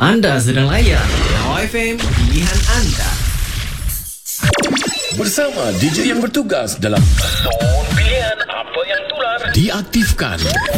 Anda sedang layan Now FM, pilihan anda. Bersama DJ yang bertugas dalam Zon Pilihan Apa Yang Tular diaktifkan.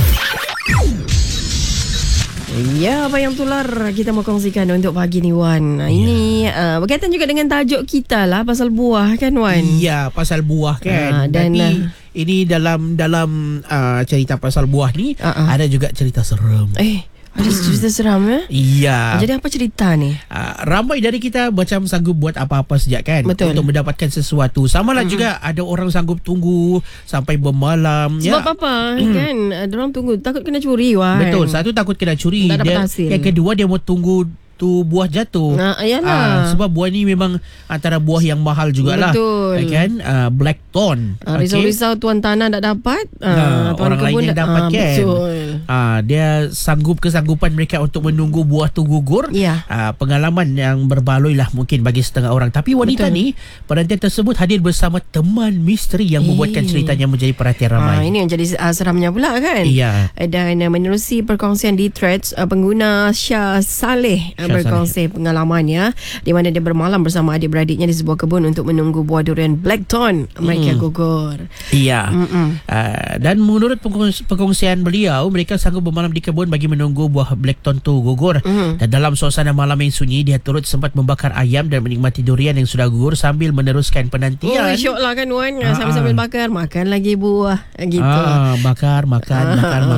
Ya, apa yang tular kita mau kongsikan untuk pagi ni, Wan. Ini berkaitan juga dengan tajuk kita lah, pasal buah kan, Wan? Ya, pasal buah kan. Dan ini dalam cerita pasal buah ni ada juga cerita seram. Ada cerita seram ya? Iya. Jadi apa cerita ni? Ramai dari kita macam sanggup buat apa-apa sejak kan. Betul. Untuk mendapatkan sesuatu. Sama lah juga ada orang sanggup tunggu sampai bermalam. Sebab apa? Kan diorang tunggu, takut kena curi, Wan. Betul. Satu takut kena curi. Tak dapat hasil. Yang kedua dia mau tunggu tu buah jatuh. Yalah. Sebab buah ni memang antara buah yang mahal jugalah. Betul. Kan? Blackthorn. Risau-risau tuan tanah tak dapat, tuan orang lain yang dapat kan. Betul. Dia kesanggupan mereka untuk menunggu buah tu gugur. Ya. Pengalaman yang berbaloi lah mungkin bagi setengah orang. Tapi wanita ni, penantian tersebut hadir bersama teman misteri yang membuatkan ceritanya menjadi perhatian ramai. Ini yang jadi seramnya pula kan. Iya. Dan menerusi perkongsian di threads, pengguna Syah Saleh berkongsi pengalamannya di mana dia bermalam bersama adik-beradiknya di sebuah kebun untuk menunggu buah durian Blackthorn mereka gugur. Iya. Dan menurut perkongsian beliau, mereka sanggup bermalam di kebun bagi menunggu buah Blackthorn tu gugur. Dan dalam suasana malam yang sunyi, dia turut sempat membakar ayam dan menikmati durian yang sudah gugur sambil meneruskan penantian. Syok lah kan, Wan. Sambil-sambil bakar, makan lagi buah gitu. Bakar, makan.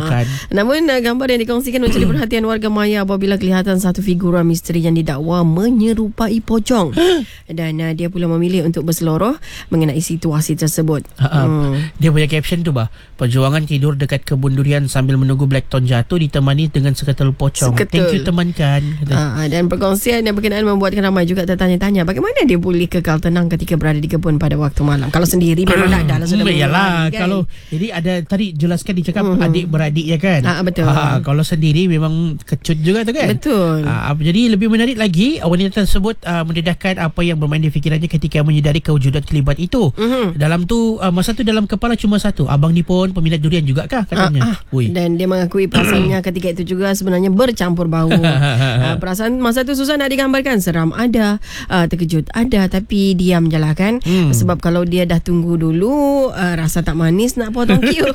Namun gambar yang dikongsikan mencuri perhatian warga maya apabila kelihatan satu figura misteri yang didakwa menyerupai pocong. Dan dia pula memilih untuk berseluruh mengenai situasi tersebut. Dia punya caption tu perjuangan tidur dekat kebun durian sambil menunggu Blackthorn jatuh ditemani dengan seketul pocong. Thank you teman kan. Dan perkongsian yang berkenaan membuatkan ramai juga tertanya-tanya bagaimana dia boleh kekal tenang ketika berada di kebun pada waktu malam. Kalau sendiri memang dah sudah yalah kan? Kalau jadi ada tadi jelaskan dicakap adik-beradik ya kan. Betul. Kalau sendiri memang kecut juga tu kan. Betul. Jadi lebih menarik lagi, wanita tersebut mendedahkan apa yang bermain di fikirannya ketika menyedari kewujudan kelibat itu. Dalam tu masa tu dalam kepala cuma satu, abang ni pun peminat durian juga kah katanya. Dan dia mengakui perasaannya ketika itu juga sebenarnya bercampur bau. Perasaan masa tu susah nak digambarkan. Seram ada, terkejut ada, tapi diam je lah kan. Sebab kalau dia dah tunggu dulu, rasa tak manis nak potong queue.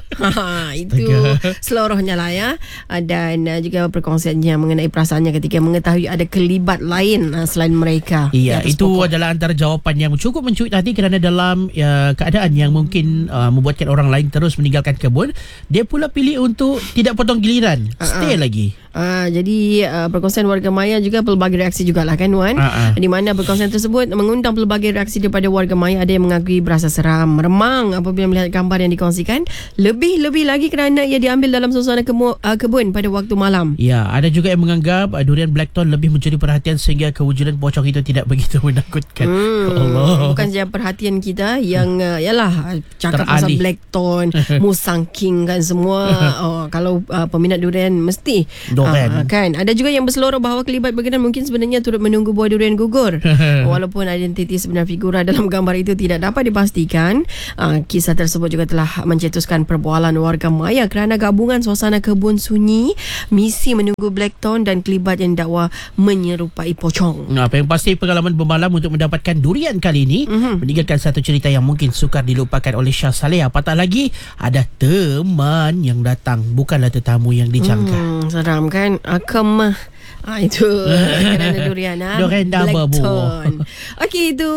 Itu seluruhnya lah ya. Dan juga perkongsiannya mengenai perasaannya ketika mengetahui ada kelibat lain selain mereka. Iya, itu adalah antara jawapan yang cukup mencuit hati kerana dalam keadaan yang mungkin membuatkan orang lain terus meninggalkan kebun, dia pula pilih untuk tidak potong giliran, stay lagi. Jadi perkongsian warga maya juga pelbagai reaksi jugalah kan, Wan. Di mana perkongsian tersebut mengundang pelbagai reaksi daripada warga maya. Ada yang mengakui berasa seram, meremang apabila melihat gambar yang dikongsikan. Lebih lagi kerana ia diambil dalam suasana kebun pada waktu malam. Ya, ada juga yang menganggap durian Blackthorn lebih mencuri perhatian sehingga kewujudan pocong itu tidak begitu menakutkan. Allah. Bukan saja perhatian kita yang cakap pasal Blackthorn, Musang King kan semua. Kalau peminat durian mesti kan. Ada juga yang berseluruh bahawa kelibat berkenaan mungkin sebenarnya turut menunggu buah durian gugur. Walaupun identiti sebenar figura dalam gambar itu tidak dapat dipastikan, kisah tersebut juga telah mencetuskan perbualan warga maya kerana gabungan suasana kebun sunyi, misi menunggu Blackthorn dan kelibat yang didakwa menyerupai pocong. Apa yang pasti pengalaman bermalam untuk mendapatkan durian kali ini meninggalkan satu cerita yang mungkin sukar dilupakan oleh Syah Saleh. Apatah lagi ada teman yang datang, bukanlah tetamu yang dijangka. Seram kan? Akam itu kerana durian Durian dah Blackthorn. Okey, itu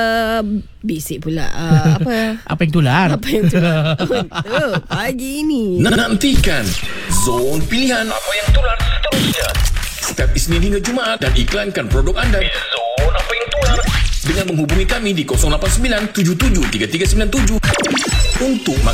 bisik pula. Apa yang tular? Pagi ini Nantikan Zon Pilihan Apa Yang Tular seterusnya setiap Isnin hingga Jumaat dan iklankan produk anda di Zon Apa Yang Tular dengan menghubungi kami di 089 77 3397 untuk